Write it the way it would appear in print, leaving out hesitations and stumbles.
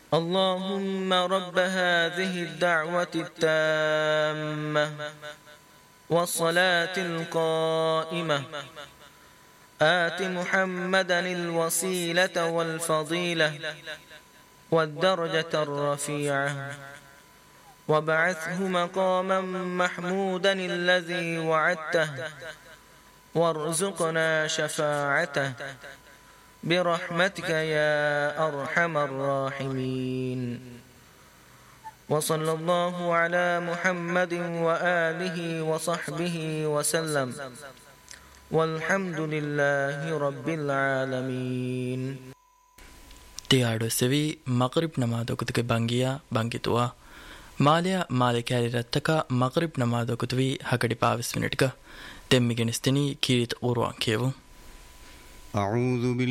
اللهم رب هذه الدعوة التامة والصلاة القائمة آت محمدا الوسيلة والفضيلة والدرجة الرفيعة وابعثه مقاما محمودا الذي وعدته وارزقنا شفاعته برحمتك يا أرحم الراحمين. وصلى الله على محمد وآله وصحبه وسلم والحمد لله رب العالمين. තියාඩු සෙවි මගරිබ් නමාදොකුතුගේ බංගියා බංගිතුවා මාලයා මාලකෑරි රත්තක මගරිබ් නමාදොකුතුවී හකඩි 5 මිනිට්ක දෙම්මිගෙනස්තිනී කීරිත උරුවන් කියවු.